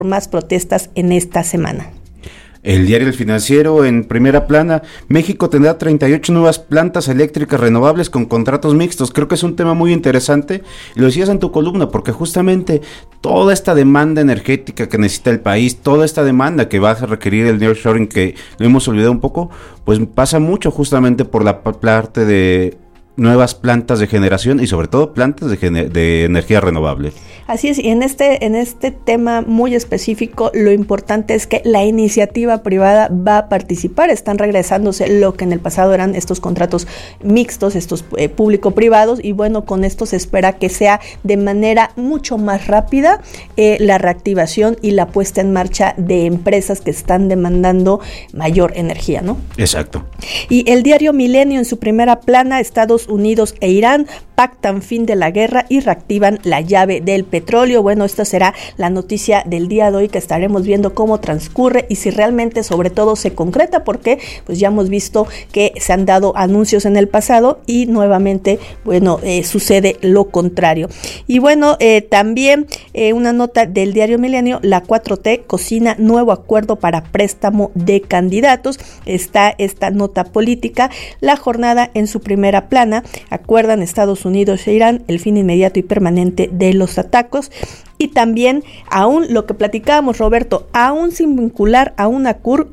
más protestas en esta semana. El diario El Financiero, en primera plana, México tendrá 38 nuevas plantas eléctricas renovables con contratos mixtos. Creo que es un tema muy interesante, y lo decías en tu columna, porque justamente toda esta demanda energética que necesita el país, toda esta demanda que va a requerir el nearshoring, que lo hemos olvidado un poco, pues pasa mucho justamente por la parte de nuevas plantas de generación y sobre todo plantas de energía renovable. Así es, y en este tema muy específico, lo importante es que la iniciativa privada va a participar. Están regresándose lo que en el pasado eran estos contratos mixtos, estos público-privados, y bueno, con esto se espera que sea de manera mucho más rápida la reactivación y la puesta en marcha de empresas que están demandando mayor energía, ¿no? Exacto. Y el diario Milenio, en su primera plana, Estados Unidos e Irán pactan fin de la guerra y reactivan la llave del petróleo. Bueno, esta será la noticia del día de hoy, que estaremos viendo cómo transcurre y si realmente sobre todo se concreta, porque pues ya hemos visto que se han dado anuncios en el pasado y nuevamente, bueno, sucede lo contrario. Y bueno, también una nota del diario Milenio, la 4T cocina nuevo acuerdo para préstamo de candidatos. Está esta nota política. La jornada, en su primera plana, acuerdan Estados Unidos e Irán el fin inmediato y permanente de los ataques. Y también, aún lo que platicábamos, Roberto, aún sin vincular a UNACUR,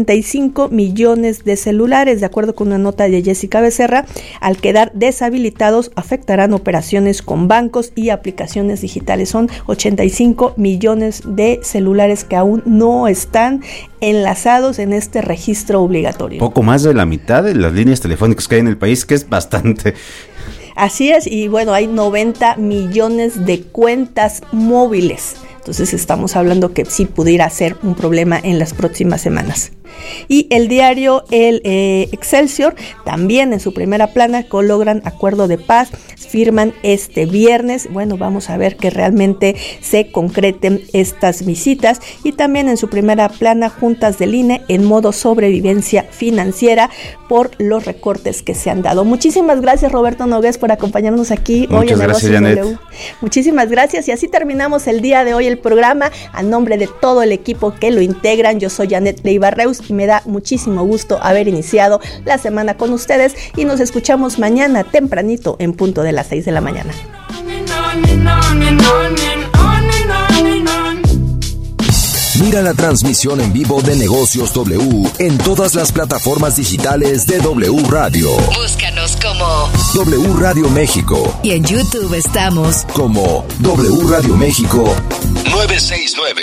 85 millones de celulares, de acuerdo con una nota de Jessica Becerra, al quedar deshabilitados afectarán operaciones con bancos y aplicaciones digitales. Son 85 millones de celulares que aún no están enlazados en este registro obligatorio. Poco más de la mitad de las líneas telefónicas que hay en el país, que es bastante. Así es, y bueno, hay 90 millones de cuentas móviles. Entonces estamos hablando que sí pudiera ser un problema en las próximas semanas. Y el diario Excelsior, también en su primera plana, logran acuerdo de paz, firman este viernes. Bueno, vamos a ver que realmente se concreten estas visitas. Y también en su primera plana, juntas del INE en modo sobrevivencia financiera por los recortes que se han dado. Muchísimas gracias, Roberto Nogués, por acompañarnos aquí hoy en Negocios W. Muchísimas gracias, y así terminamos el día de hoy el programa. A nombre de todo el equipo que lo integran, yo soy Janet Leiva Reus y me da muchísimo gusto haber iniciado la semana con ustedes, y nos escuchamos mañana tempranito en punto de las 6 de la mañana. Mira la transmisión en vivo de Negocios W en todas las plataformas digitales de W Radio. Búscanos como W Radio México. Y en YouTube estamos como W Radio México 969.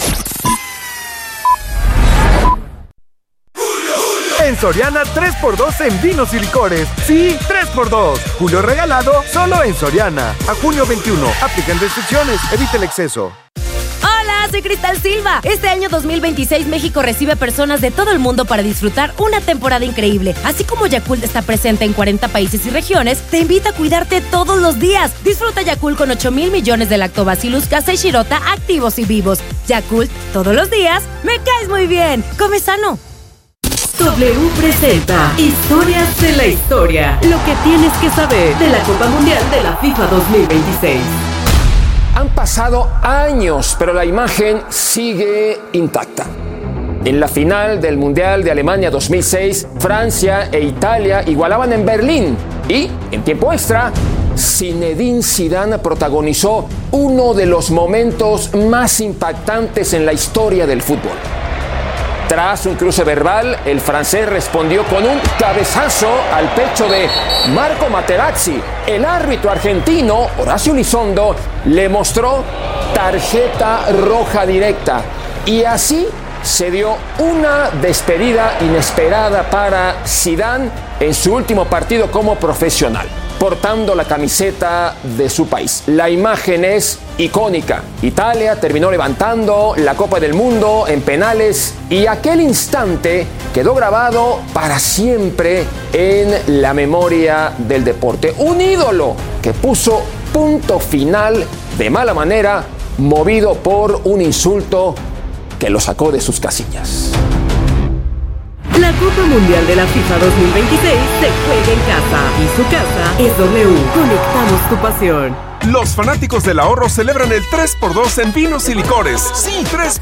En Soriana, 3x2 en vinos y licores. Sí, 3x2. Julio regalado, solo en Soriana. A junio 21. Aplican restricciones. Evita el exceso. Hola, soy Cristal Silva. Este año 2026 México recibe personas de todo el mundo para disfrutar una temporada increíble. Así como Yakult está presente en 40 países y regiones, te invita a cuidarte todos los días. Disfruta Yakult con 8,000 millones de lactobacillus casei shirota activos y vivos. Yakult, todos los días, me caes muy bien. Come sano. W presenta Historias de la Historia. Lo que tienes que saber de la Copa Mundial de la FIFA 2026. Han pasado años, pero la imagen sigue intacta. En la final del Mundial de Alemania 2006, Francia e Italia igualaban en Berlín. Y, en tiempo extra, Zinedine Zidane protagonizó uno de los momentos más impactantes en la historia del fútbol. Tras un cruce verbal, el francés respondió con un cabezazo al pecho de Marco Materazzi. El árbitro argentino, Horacio Elizondo, le mostró tarjeta roja directa. Y así se dio una despedida inesperada para Zidane en su último partido como profesional, portando la camiseta de su país. La imagen es icónica. Italia terminó levantando la Copa del Mundo en penales y aquel instante quedó grabado para siempre en la memoria del deporte. Un ídolo que puso punto final de mala manera, movido por un insulto que lo sacó de sus casillas. La La Copa Mundial de la FIFA 2026 se juega en casa y su casa es W. Conectamos tu pasión. Los fanáticos del ahorro celebran el 3x2 en vinos y licores. Sí, 3